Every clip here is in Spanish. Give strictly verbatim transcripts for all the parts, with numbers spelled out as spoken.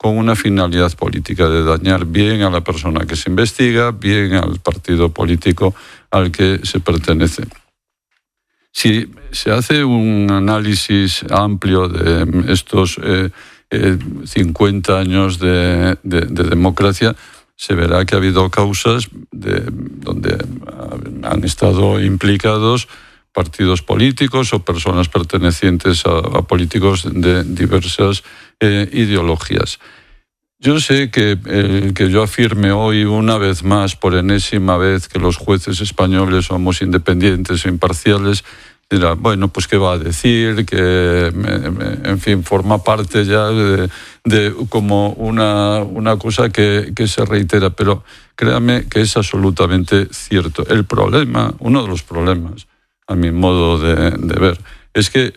con una finalidad política de dañar bien a la persona que se investiga, bien al partido político al que se pertenece. Si se hace un análisis amplio de estos eh, eh, cincuenta años de, de, de democracia, se verá que ha habido causas de, donde han estado implicados partidos políticos o personas pertenecientes a, a políticos de diversas eh, ideologías. Yo sé que el que yo afirme hoy una vez más, por enésima vez, que los jueces españoles somos independientes e imparciales, dirá, bueno, pues qué va a decir, que, en fin, forma parte ya de, de como una, una cosa que, que se reitera, pero créame que es absolutamente cierto. El problema, uno de los problemas, a mi modo de, de ver, es que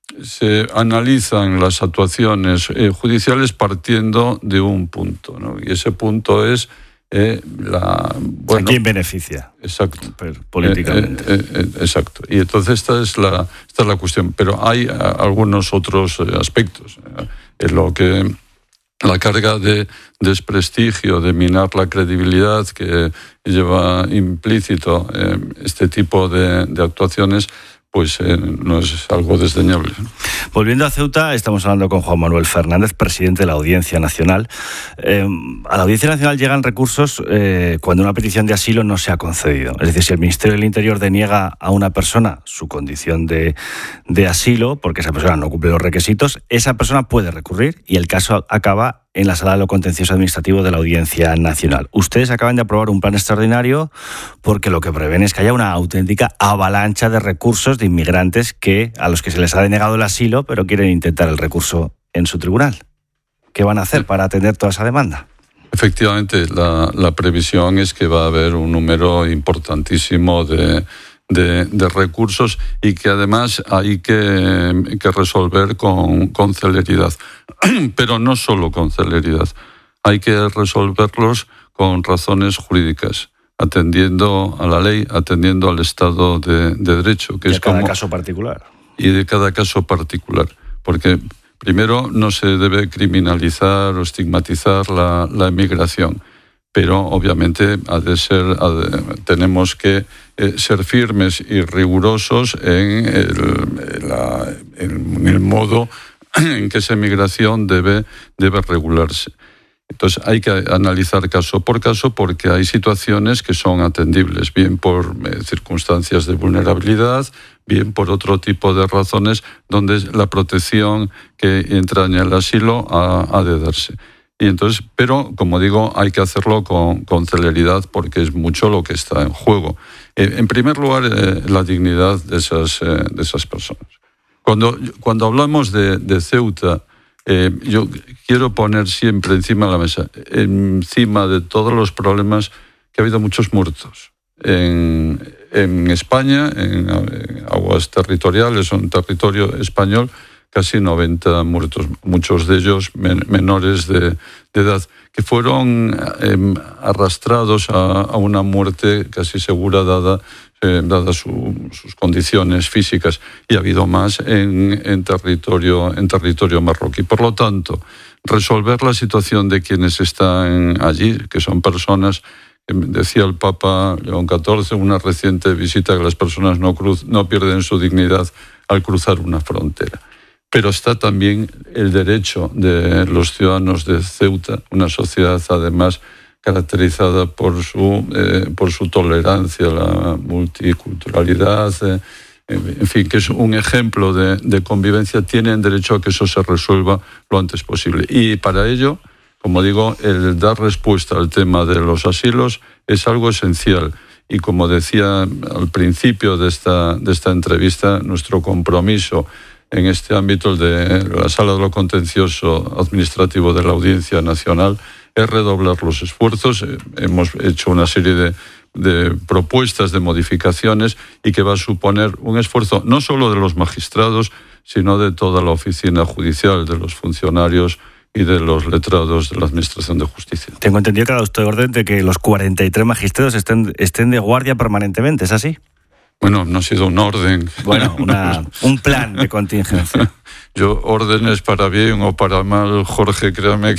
se analizan las actuaciones eh, judiciales partiendo de un punto, ¿no? Y ese punto es eh, la... Bueno, ¿a quién beneficia? Exacto. Políticamente. Eh, eh, eh, exacto. Y entonces esta es la, esta es la cuestión. Pero hay a, algunos otros aspectos. Eh, en lo que la carga de desprestigio, de minar la credibilidad que lleva implícito eh, este tipo de, de actuaciones, pues eh, no es algo desdeñable. Volviendo a Ceuta, estamos hablando con Juan Manuel Fernández, presidente de la Audiencia Nacional. Eh, a la Audiencia Nacional llegan recursos eh, cuando una petición de asilo no se ha concedido. Es decir, si el Ministerio del Interior deniega a una persona su condición de, de asilo, porque esa persona no cumple los requisitos, esa persona puede recurrir y el caso acaba en la Sala de lo Contencioso Administrativo de la Audiencia Nacional. Ustedes acaban de aprobar un plan extraordinario porque lo que prevén es que haya una auténtica avalancha de recursos de inmigrantes que a los que se les ha denegado el asilo, pero quieren intentar el recurso en su tribunal. ¿Qué van a hacer para atender toda esa demanda? Efectivamente, la, la previsión es que va a haber un número importantísimo de, de, de recursos y que además hay que, que resolver con, con celeridad. Pero no solo con celeridad, hay que resolverlos con razones jurídicas, atendiendo a la ley, atendiendo al Estado de, de Derecho. Que y es de cada como, caso particular. Y de cada caso particular, porque primero no se debe criminalizar o estigmatizar la, la emigración, pero obviamente ha de ser, ha de, tenemos que eh, ser firmes y rigurosos en el, en la, en el modo en que esa migración debe, debe regularse. Entonces hay que analizar caso por caso porque hay situaciones que son atendibles, bien por eh, circunstancias de vulnerabilidad, bien por otro tipo de razones donde la protección que entraña el asilo ha, ha de darse. Y entonces, pero, como digo, hay que hacerlo con, con celeridad porque es mucho lo que está en juego. Eh, en primer lugar, eh, la dignidad de esas, eh, de esas personas. Cuando, cuando hablamos de, de Ceuta, eh, yo quiero poner siempre encima de la mesa, encima de todos los problemas, que ha habido muchos muertos. En, en España, en, en aguas territoriales o en territorio español, casi noventa muertos, muchos de ellos men, menores de, de edad, que fueron eh, arrastrados a, a una muerte casi segura dada Eh, dadas su, sus condiciones físicas, y ha habido más en, en, territorio, en territorio marroquí. Por lo tanto, resolver la situación de quienes están allí, que son personas, que decía el Papa León catorce, una reciente visita, que las personas no, cruz, no pierden su dignidad al cruzar una frontera. Pero está también el derecho de los ciudadanos de Ceuta, una sociedad además caracterizada por su, eh, por su tolerancia a la multiculturalidad, eh, en fin, que es un ejemplo de, de convivencia, tienen derecho a que eso se resuelva lo antes posible. Y para ello, como digo, el dar respuesta al tema de los asilos es algo esencial. Y como decía al principio de esta, de esta entrevista, nuestro compromiso en este ámbito, el de la Sala de lo Contencioso Administrativo de la Audiencia Nacional, es redoblar los esfuerzos. Hemos hecho una serie de, de propuestas, de modificaciones, y que va a suponer un esfuerzo no solo de los magistrados, sino de toda la oficina judicial, de los funcionarios y de los letrados de la Administración de Justicia. Tengo entendido que ha dado usted orden de que los cuarenta y tres magistrados estén, estén de guardia permanentemente, ¿es así? Bueno, no ha sido un orden. Bueno, una, un plan de contingencia. Yo, órdenes para bien o para mal, Jorge, créame